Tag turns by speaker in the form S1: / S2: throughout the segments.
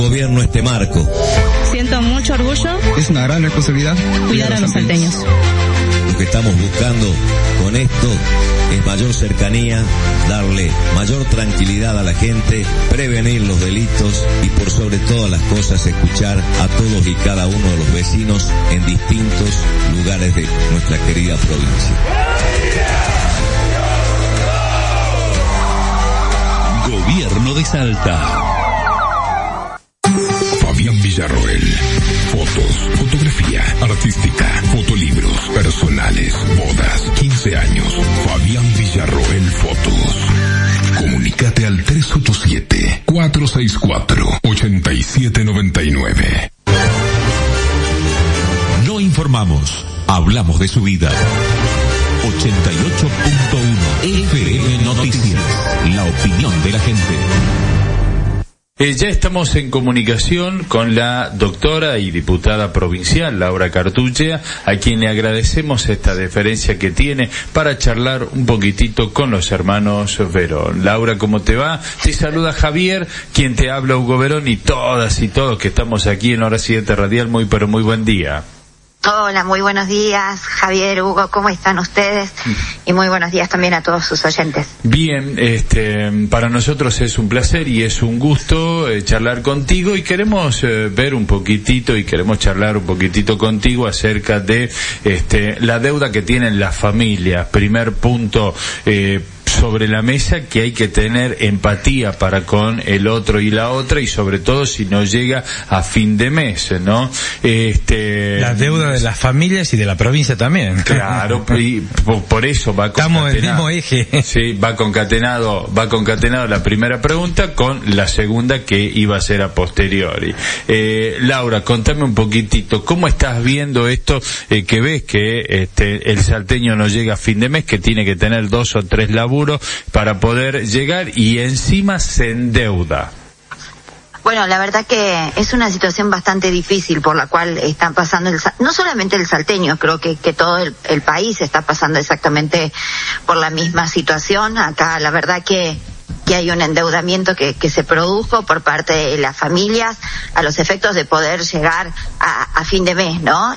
S1: Gobierno este marco.
S2: Siento mucho orgullo.
S3: Es una gran responsabilidad
S2: cuidar a los salteños.
S1: Lo que estamos buscando con esto es mayor cercanía, darle mayor tranquilidad a la gente, prevenir los delitos y por sobre todas las cosas escuchar a todos y cada uno de los vecinos en distintos lugares de nuestra querida provincia.
S4: Gobierno de Salta. Fabián Villarroel. Fotos, fotografía artística, fotolibros, personales, bodas, 15 años. Fabián Villarroel Fotos. Comunícate al 387-464-8799. No informamos, hablamos de su vida. 88.1 FM Noticias. La opinión de la gente.
S5: Ya estamos en comunicación con la doctora y diputada provincial Laura Cartuchea, a quien le agradecemos esta deferencia que tiene para charlar un poquitito con los hermanos Verón. Laura, ¿cómo te va? Te saluda Javier, quien te habla Hugo Verón, y todas y todos que estamos aquí en Hora 7 Radial. Muy buen día.
S6: Hola, muy buenos días, Javier, Hugo, ¿cómo están ustedes? Y muy buenos días también a todos sus oyentes.
S5: Bien, para nosotros es un placer y es un gusto charlar contigo, y queremos ver un poquitito y queremos charlar un poquitito contigo acerca de la deuda que tienen las familias. Primer punto sobre la mesa, que hay que tener empatía para con el otro y la otra, y sobre todo si no llega a fin de mes, ¿no?
S7: La deuda de las familias y de la provincia también.
S5: Claro, y por eso va concatenado.
S7: Estamos en el mismo eje.
S5: Sí, va concatenado la primera pregunta con la segunda, que iba a ser a posteriori. Laura, contame un poquitito, ¿cómo estás viendo esto que ves que el salteño no llega a fin de mes, que tiene que tener 2 o 3 laburos para poder llegar y encima se endeuda?
S6: Bueno, la verdad que es una situación bastante difícil por la cual están pasando no solamente el salteño, creo que todo el país está pasando exactamente por la misma situación. Acá la verdad que hay un endeudamiento que se produjo por parte de las familias a los efectos de poder llegar a fin de mes, ¿no?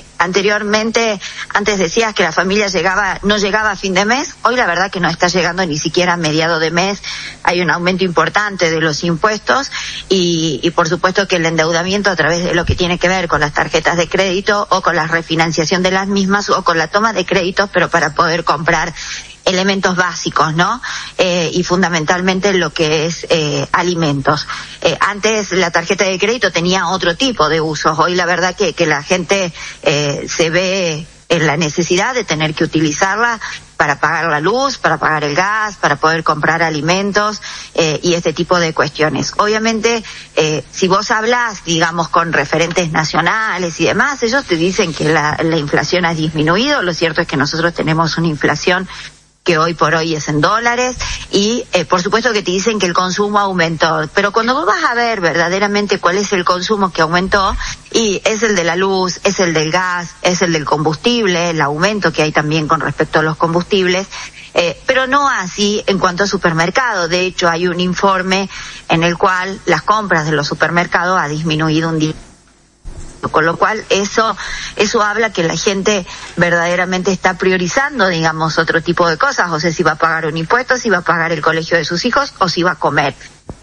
S6: Antes decías que la familia no llegaba a fin de mes. Hoy la verdad que no está llegando ni siquiera a mediado de mes. Hay un aumento importante de los impuestos y por supuesto que el endeudamiento a través de lo que tiene que ver con las tarjetas de crédito o con la refinanciación de las mismas o con la toma de créditos, pero para poder comprar elementos básicos, ¿no? Y fundamentalmente lo que es alimentos. Antes la tarjeta de crédito tenía otro tipo de usos. Hoy la verdad que la gente se ve en la necesidad de tener que utilizarla para pagar la luz, para pagar el gas, para poder comprar alimentos y este tipo de cuestiones. Obviamente, si vos hablas, digamos, con referentes nacionales y demás, ellos te dicen que la inflación ha disminuido. Lo cierto es que nosotros tenemos una inflación que hoy por hoy es en dólares y por supuesto que te dicen que el consumo aumentó, pero cuando vos vas a ver verdaderamente cuál es el consumo que aumentó, y es el de la luz, es el del gas, es el del combustible, el aumento que hay también con respecto a los combustibles, pero no así en cuanto a supermercado. De hecho hay un informe en el cual las compras de los supermercados ha disminuido un 10%. Con lo cual eso habla que la gente verdaderamente está priorizando, digamos, otro tipo de cosas. O sea, si va a pagar un impuesto, si va a pagar el colegio de sus hijos o si va a comer.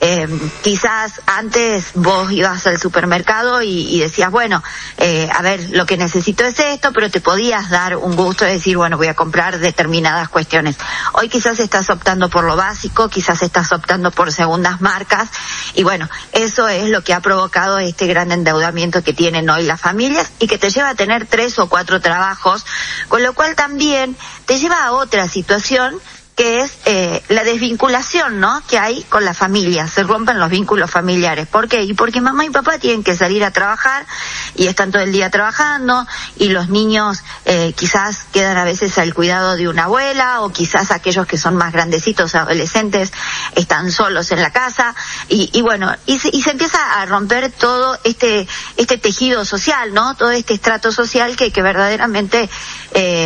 S6: Quizás antes vos ibas al supermercado y decías, bueno, a ver, lo que necesito es esto, pero te podías dar un gusto de decir, bueno, voy a comprar determinadas cuestiones. Hoy quizás estás optando por lo básico, quizás estás optando por segundas marcas, y bueno, eso es lo que ha provocado este gran endeudamiento que tienen hoy las familias y que te lleva a tener 3 o 4 trabajos, con lo cual también te lleva a otra situación, que es la desvinculación, ¿no?, que hay con la familia. Se rompen los vínculos familiares. ¿Por qué? Y porque mamá y papá tienen que salir a trabajar y están todo el día trabajando, y los niños quizás quedan a veces al cuidado de una abuela, o quizás aquellos que son más grandecitos, adolescentes, están solos en la casa, y bueno, y se empieza a romper todo este tejido social, ¿no?, todo este estrato social que verdaderamente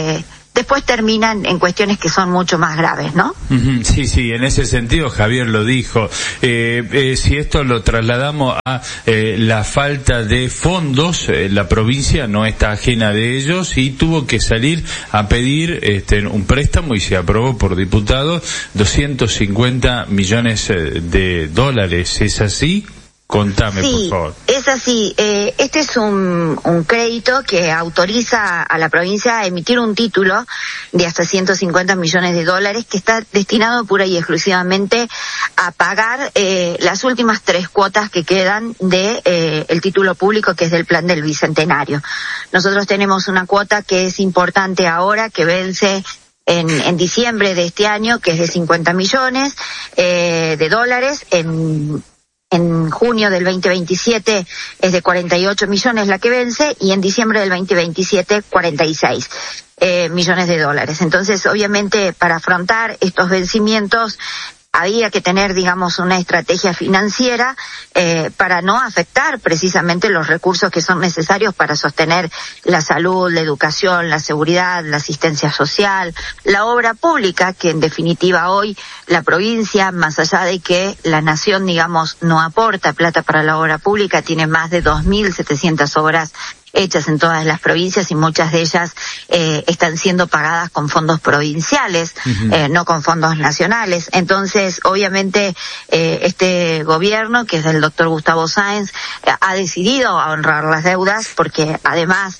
S6: después terminan en cuestiones que son mucho más graves, ¿no?
S5: Sí, en ese sentido Javier lo dijo. Si esto lo trasladamos a la falta de fondos, la provincia no está ajena de ellos y tuvo que salir a pedir un préstamo y se aprobó por diputados 250 millones de dólares. ¿Es así? Contame,
S6: sí,
S5: por favor.
S6: Es así. Este es un crédito que autoriza a la provincia a emitir un título de hasta 150 millones de dólares que está destinado pura y exclusivamente a pagar las últimas 3 cuotas que quedan de el título público, que es del plan del Bicentenario. Nosotros tenemos una cuota que es importante ahora, que vence en diciembre de este año, que es de 50 millones de dólares. En junio del 2027 es de 48 millones la que vence, y en diciembre del 2027 46 millones de dólares. Entonces, obviamente, para afrontar estos vencimientos había que tener, digamos, una estrategia financiera para no afectar precisamente los recursos que son necesarios para sostener la salud, la educación, la seguridad, la asistencia social, la obra pública, que en definitiva hoy la provincia, más allá de que la nación, digamos, no aporta plata para la obra pública, tiene más de 2.700 obras hechas en todas las provincias, y muchas de ellas están siendo pagadas con fondos provinciales, no con fondos nacionales. Entonces, obviamente, este gobierno, que es del doctor Gustavo Sáenz, ha decidido honrar las deudas, porque además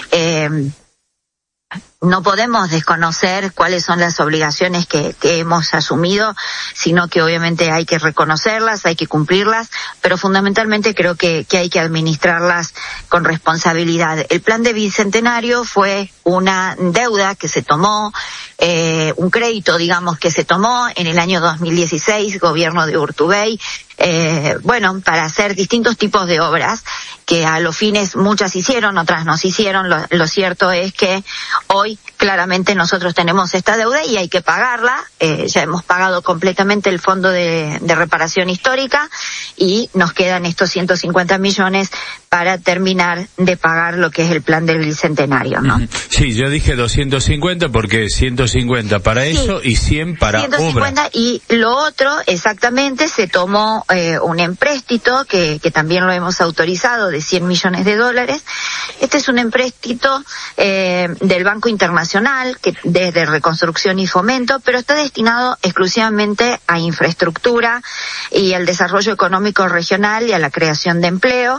S6: no podemos desconocer cuáles son las obligaciones que hemos asumido, sino que obviamente hay que reconocerlas, hay que cumplirlas, pero fundamentalmente creo que hay que administrarlas con responsabilidad. El plan de Bicentenario fue una deuda que se tomó, un crédito, digamos, que se tomó en el año 2016, gobierno de Urtubey, para hacer distintos tipos de obras, que a los fines muchas hicieron, otras no se hicieron. Lo cierto es que hoy claramente nosotros tenemos esta deuda y hay que pagarla. Ya hemos pagado completamente el fondo de reparación histórica y nos quedan estos 150 millones para terminar de pagar lo que es el plan del Bicentenario, ¿no?
S5: Sí, yo dije 250 porque 150 para eso y 100 para
S6: 150 obra. Y lo otro, exactamente, se tomó un empréstito que también lo hemos autorizado de 100 millones de dólares. Este es un empréstito del Banco Internacional, que desde Reconstrucción y Fomento, pero está destinado exclusivamente a infraestructura y al desarrollo económico regional y a la creación de empleo.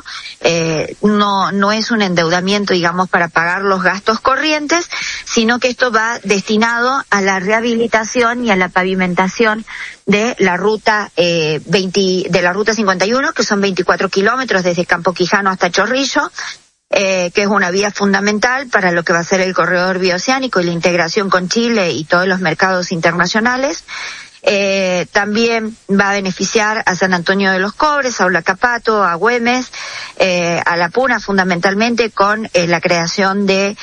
S6: No es un endeudamiento, digamos, para pagar los gastos corrientes, sino que esto va destinado a la rehabilitación y a la pavimentación de la ruta de la ruta 51, que son 24 kilómetros desde Campo Quijano hasta Chorrillo, que es una vía fundamental para lo que va a ser el corredor bioceánico y la integración con Chile y todos los mercados internacionales. También va a beneficiar a San Antonio de los Cobres, a Olacapato, a Güemes, a La Puna, fundamentalmente con la creación de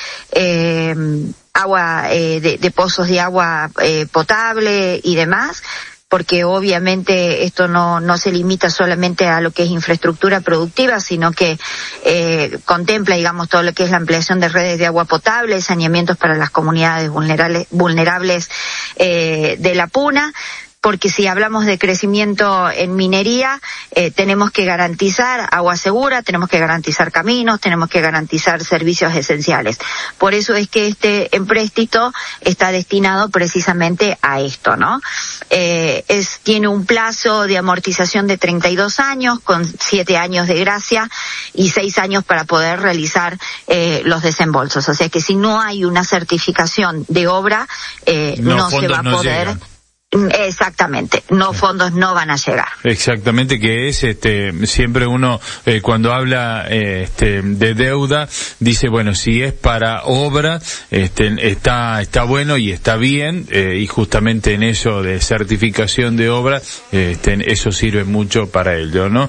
S6: agua, de pozos de agua potable y demás, porque obviamente esto no se limita solamente a lo que es infraestructura productiva, sino que contempla, digamos, todo lo que es la ampliación de redes de agua potable, saneamientos para las comunidades vulnerables de La Puna. Porque si hablamos de crecimiento en minería, tenemos que garantizar agua segura, tenemos que garantizar caminos, tenemos que garantizar servicios esenciales. Por eso es que este empréstito está destinado precisamente a esto, ¿no? Tiene un plazo de amortización de 32 años, con 7 años de gracia y 6 años para poder realizar los desembolsos. O sea que si no hay una certificación de obra, no se va a poder... Llegan. Exactamente, fondos no van a llegar. Exactamente,
S5: que es siempre uno cuando habla de deuda dice, bueno, si es para obra está bueno y está bien, y justamente en eso de certificación de obra eso sirve mucho para ello, ¿no?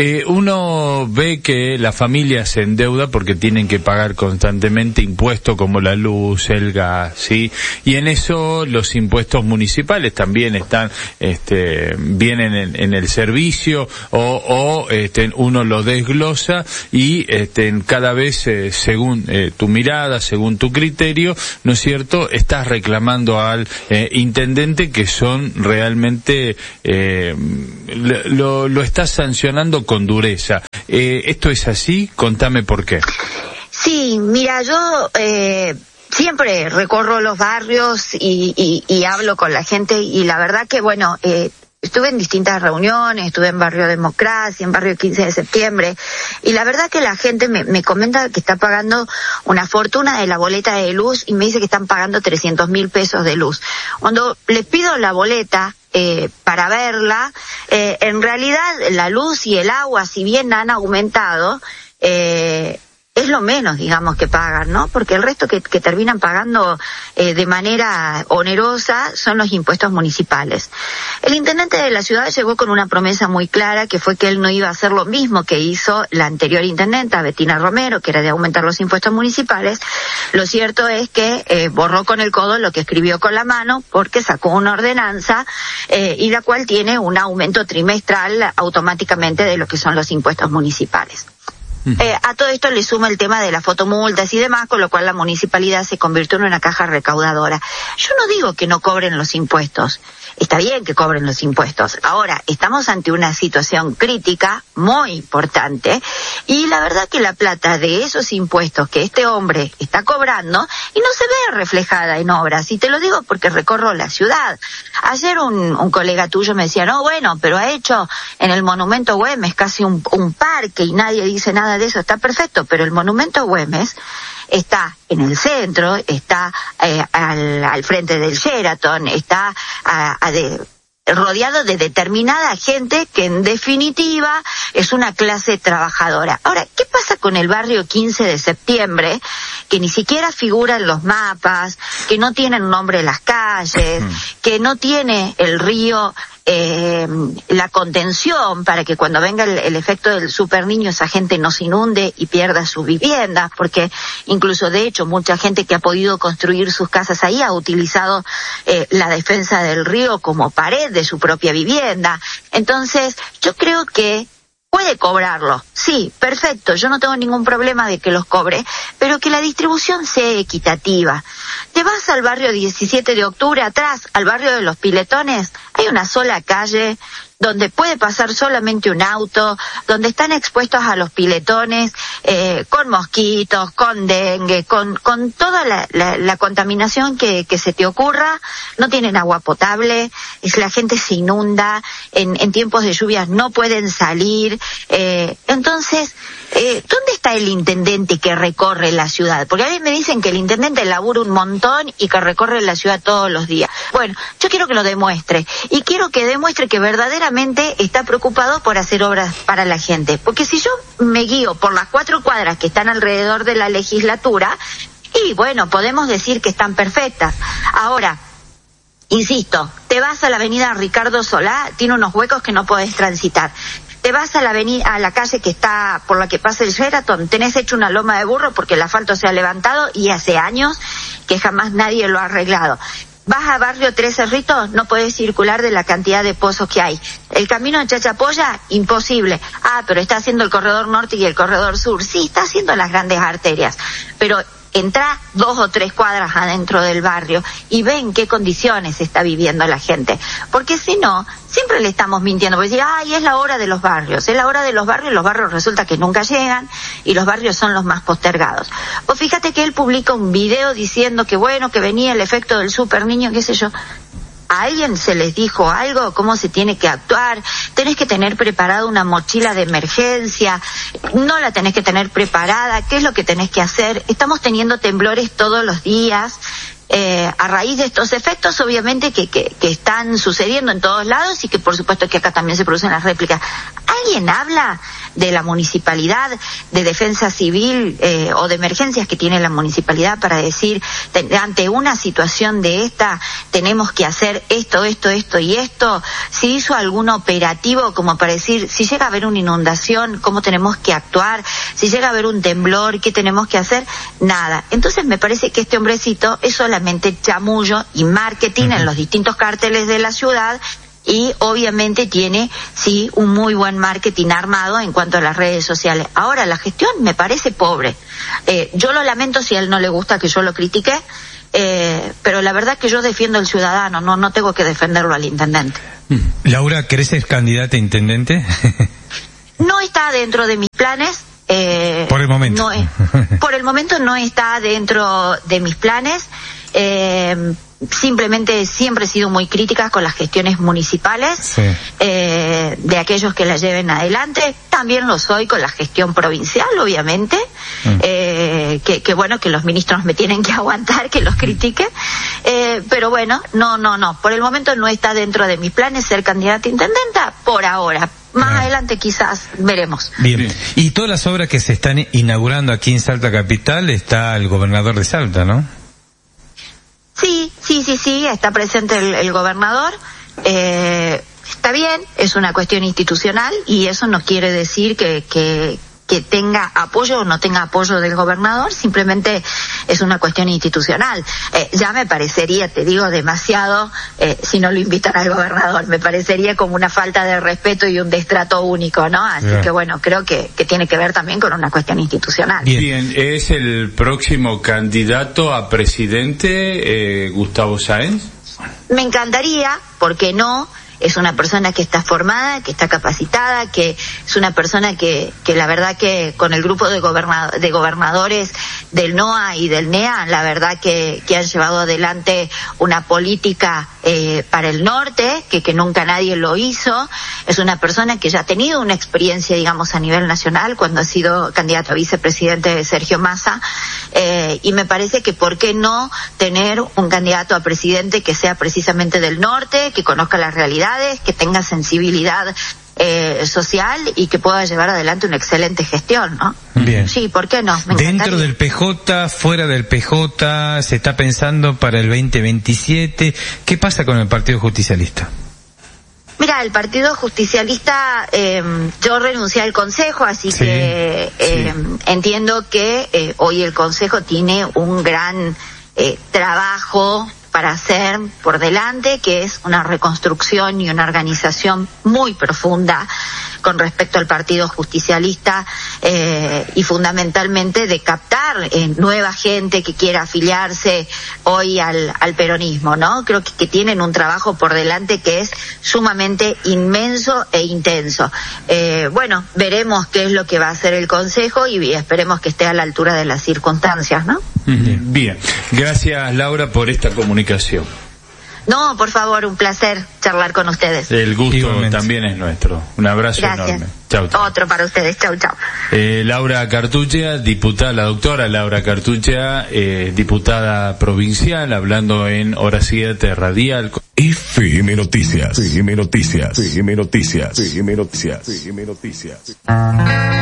S5: Uno ve que las familias se endeuda porque tienen que pagar constantemente impuestos como la luz, el gas, ¿sí? Y en eso los impuestos municipales también también están, vienen en el servicio, o uno lo desglosa y cada vez según tu mirada, según tu criterio, ¿no es cierto?, estás reclamando al intendente, que son realmente lo estás sancionando con dureza. ¿Esto es así? Contame por qué.
S6: Sí, mira, yo siempre recorro los barrios y hablo con la gente, y la verdad que, bueno, estuve en distintas reuniones, estuve en Barrio Democracia, en Barrio 15 de Septiembre, y la verdad que la gente me comenta que está pagando una fortuna de la boleta de luz, y me dice que están pagando 300.000 pesos de luz. Cuando les pido la boleta para verla, en realidad la luz y el agua, si bien han aumentado, es lo menos, digamos, que pagan, ¿no? Porque el resto que terminan pagando de manera onerosa son los impuestos municipales. El intendente de la ciudad llegó con una promesa muy clara, que fue que él no iba a hacer lo mismo que hizo la anterior intendenta, Bettina Romero, que era de aumentar los impuestos municipales. Lo cierto es que borró con el codo lo que escribió con la mano, porque sacó una ordenanza y la cual tiene un aumento trimestral automáticamente de lo que son los impuestos municipales. A todo esto le suma el tema de las fotomultas y demás, con lo cual la municipalidad se convirtió en una caja recaudadora. Yo no digo que no cobren los impuestos, está bien que cobren los impuestos. Ahora, estamos ante una situación crítica muy importante, y la verdad que la plata de esos impuestos que este hombre está cobrando, y no se ve reflejada en obras, y te lo digo porque recorro la ciudad. Ayer un colega tuyo me decía, no, bueno, pero ha hecho en el Monumento Güemes casi un parque y nadie dice nada de eso. Está perfecto, pero el Monumento Güemes está en el centro, está al frente del Sheraton, está rodeado de determinada gente que en definitiva es una clase trabajadora. Ahora, ¿qué pasa con el barrio 15 de Septiembre, que ni siquiera figura en los mapas, que no tienen nombre las calles, que no tiene el río la contención para que cuando venga el efecto del super niño esa gente no se inunde y pierda su vivienda? Porque incluso de hecho mucha gente que ha podido construir sus casas ahí ha utilizado la defensa del río como pared de su propia vivienda. Entonces yo creo que puede cobrarlo, sí, perfecto, yo no tengo ningún problema de que los cobre, pero que la distribución sea equitativa. Te vas al barrio 17 de octubre, atrás, al barrio de los Piletones, hay una sola calle donde puede pasar solamente un auto, donde están expuestos a los piletones, con mosquitos, con dengue, con toda la contaminación que se te ocurra. No tienen agua potable, la gente se inunda, en tiempos de lluvias no pueden salir. Entonces, ¿dónde está el intendente que recorre la ciudad? Porque a mí me dicen que el intendente labura un montón y que recorre la ciudad todos los días. Bueno, yo quiero que lo demuestre, y quiero que demuestre que verdaderamente está preocupado por hacer obras para la gente. Porque si yo me guío por las 4 cuadras que están alrededor de la legislatura, y bueno, podemos decir que están perfectas. Ahora, insisto, te vas a la avenida Ricardo Solá, tiene unos huecos que no podés transitar. Te vas a la calle que está por la que pasa el Sheraton, tenés hecho una loma de burro porque el asfalto se ha levantado y hace años que jamás nadie lo ha arreglado. Vas a barrio Tres Cerritos, no podés circular de la cantidad de pozos que hay. El camino de Chachapoya, imposible. Pero está haciendo el corredor norte y el corredor sur. Sí, está haciendo las grandes arterias, pero entrá 2 o 3 cuadras adentro del barrio y ve en qué condiciones está viviendo la gente. Porque si no, siempre le estamos mintiendo. Porque decir, es la hora de los barrios. Es la hora de los barrios resulta que nunca llegan y los barrios son los más postergados. O fíjate que él publica un video diciendo que bueno, que venía el efecto del super niño, qué sé yo. ¿A alguien se les dijo algo? ¿Cómo se tiene que actuar? Tenés que tener preparada una mochila de emergencia, no la tenés que tener preparada, ¿qué es lo que tenés que hacer? Estamos teniendo temblores todos los días, a raíz de estos efectos obviamente que están sucediendo en todos lados y que por supuesto que acá también se producen las réplicas. alguien habla de la municipalidad, de defensa civil o de emergencias que tiene la municipalidad para decir, ante una situación de esta, tenemos que hacer esto y esto? Si hizo algún operativo como para decir, si llega a haber una inundación, ¿cómo tenemos que actuar? Si llega a haber un temblor, ¿qué tenemos que hacer? Nada. Entonces me parece que este hombrecito es solamente chamullo y marketing en los distintos carteles de la ciudad, y obviamente tiene, sí, un muy buen marketing armado en cuanto a las redes sociales. Ahora, la gestión me parece pobre. Yo lo lamento si a él no le gusta que yo lo critique, pero la verdad que yo defiendo al ciudadano, no tengo que defenderlo al intendente.
S7: Laura, ¿querés ser candidata a intendente?
S6: No está dentro de mis planes.
S7: Por el momento.
S6: Por el momento no está dentro de mis planes. Simplemente siempre he sido muy crítica con las gestiones municipales, sí, de aquellos que las lleven adelante. También lo soy con la gestión provincial, obviamente, que bueno, que los ministros me tienen que aguantar que los critique, pero bueno, no, por el momento no está dentro de mis planes ser candidata a intendenta, por ahora. Más adelante quizás veremos.
S7: Bien. Y todas las obras que se están inaugurando aquí en Salta Capital, está el gobernador de Salta, ¿no?
S6: Sí, está presente el gobernador. Está bien, es una cuestión institucional y eso no quiere decir que tenga apoyo o no tenga apoyo del gobernador, simplemente es una cuestión institucional. Ya me parecería, te digo, demasiado si no lo invitan al gobernador, me parecería como una falta de respeto y un destrato único, ¿no? Así que bueno, creo que tiene que ver también con una cuestión institucional.
S5: Bien, ¿es el próximo candidato a presidente Gustavo Sáenz?
S6: Me encantaría, ¿por qué no? Es una persona que está formada, que está capacitada, que es una persona que la verdad que con el grupo de gobernadores del NOA y del NEA, la verdad que han llevado adelante una política para el norte, que nunca nadie lo hizo. Es una persona que ya ha tenido una experiencia, digamos, a nivel nacional cuando ha sido candidato a vicepresidente de Sergio Massa, y me parece que por qué no tener un candidato a presidente que sea precisamente del norte, que conozca las realidades, que tenga sensibilidad social y que pueda llevar adelante una excelente gestión, ¿no?
S7: Bien.
S6: Sí, ¿por qué no?
S7: Dentro del PJ, fuera del PJ, se está pensando para el 2027. ¿Qué pasa con el Partido Justicialista?
S6: Mira, el Partido Justicialista, yo renuncié al Consejo, así que entiendo que hoy el Consejo tiene un gran trabajo para hacer por delante, que es una reconstrucción y una organización muy profunda con respecto al Partido Justicialista, y fundamentalmente de captar nueva gente que quiera afiliarse hoy al peronismo, ¿no? Creo que tienen un trabajo por delante que es sumamente inmenso e intenso. Bueno, veremos qué es lo que va a hacer el Consejo y esperemos que esté a la altura de las circunstancias, ¿no?
S5: Bien, gracias Laura por esta comunicación.
S6: No, por favor, un placer charlar con ustedes.
S5: El gusto también es nuestro. Un abrazo enorme. Chau.
S6: Otro para ustedes. Chau.
S5: Laura Cartuccia, diputada, la doctora Laura Cartuccia, diputada provincial, hablando en Hora 7 Radial.
S4: FM Noticias.